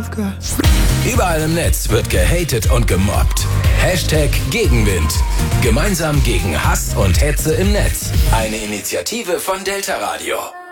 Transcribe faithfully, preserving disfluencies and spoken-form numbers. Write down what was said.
aufgehört. Überall im Netz wird gehatet und gemobbt. Hashtag Gegenwind. Gemeinsam gegen Hass und Hetze im Netz. Eine Initiative von Delta Radio.